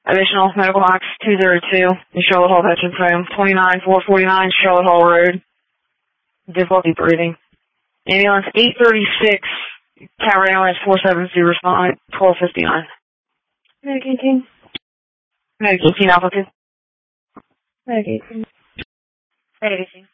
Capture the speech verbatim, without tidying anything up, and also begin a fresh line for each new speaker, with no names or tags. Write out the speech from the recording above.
Additional medical box two zero two, the Charlotte Hall Veterans Home, twenty-nine four forty-nine Charlotte Hall Road. Difficulty breathing. Ambulance eight thirty-six, Calvary Ambulance four seven zero, respond twelve fifty-nine.
Medicaid team.
Medicaid team, Alpha two.
Medicaid team.
Medicaid team.